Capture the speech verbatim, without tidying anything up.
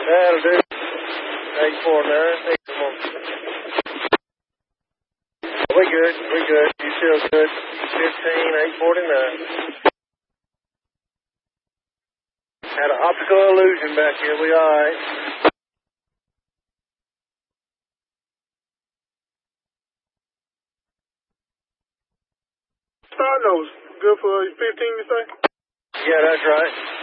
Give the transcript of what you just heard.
That'll do. eight four nine. Come on. We good. We good. You still good. fifteen, eight forty-nine. Had an optical illusion back here. We all right. Star nose. Good for fifteen, you say? Yeah, that's right.